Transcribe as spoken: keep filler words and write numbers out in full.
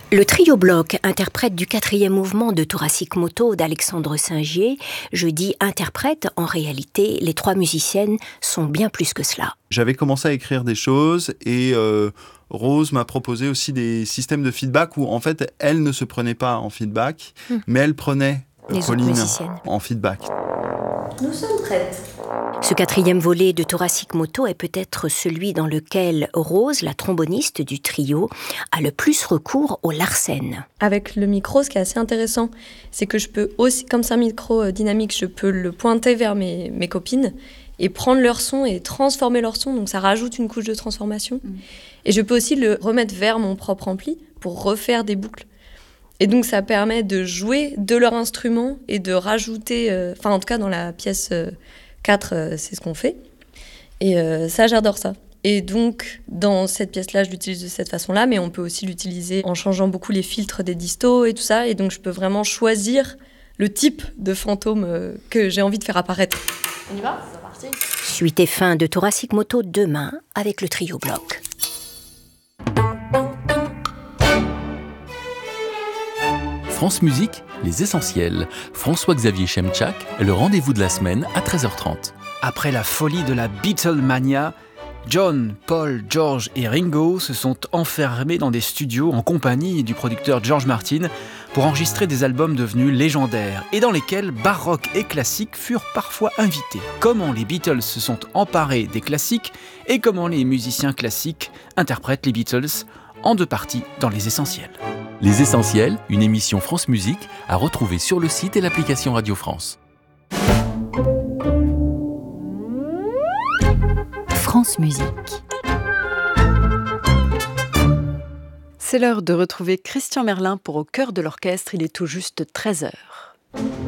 Le trio bloc, interprète du quatrième mouvement de Thoracic Moto d'Alexandre Singier. Je dis interprète, en réalité, les trois musiciennes sont bien plus que cela. J'avais commencé à écrire des choses et euh, Rose m'a proposé aussi des systèmes de feedback où en fait elle ne se prenait pas en feedback, mmh. mais elle prenait les Pauline autres musiciennes en feedback. Nous sommes prêtes. Ce quatrième volet de Thoracic Moto est peut-être celui dans lequel Rose, la tromboniste du trio, a le plus recours au Larsen. Avec le micro, ce qui est assez intéressant, c'est que je peux aussi, comme c'est un micro dynamique, je peux le pointer vers mes, mes copines et prendre leur son et transformer leur son, donc ça rajoute une couche de transformation. Mmh. Et je peux aussi le remettre vers mon propre ampli pour refaire des boucles. Et donc ça permet de jouer de leur instrument et de rajouter, euh, enfin en tout cas dans la pièce euh, quatre, euh, c'est ce qu'on fait. Et euh, ça, j'adore ça. Et donc dans cette pièce-là, je l'utilise de cette façon-là, mais on peut aussi l'utiliser en changeant beaucoup les filtres des distos et tout ça. Et donc je peux vraiment choisir le type de fantôme euh, que j'ai envie de faire apparaître. On y va ? C'est parti. Suite et fin de Thoracic Moto demain avec le trio bloc. France Musique, les essentiels. François-Xavier Chemchak, le rendez-vous de la semaine à treize heures trente. Après la folie de la Beatlemania, John, Paul, George et Ringo se sont enfermés dans des studios en compagnie du producteur George Martin pour enregistrer des albums devenus légendaires et dans lesquels baroque et classique furent parfois invités. Comment les Beatles se sont emparés des classiques et comment les musiciens classiques interprètent les Beatles en deux parties dans les essentiels. Les Essentiels, une émission France Musique à retrouver sur le site et l'application Radio France. France Musique. C'est l'heure de retrouver Christian Merlin pour Au cœur de l'orchestre. Il est tout juste treize heures.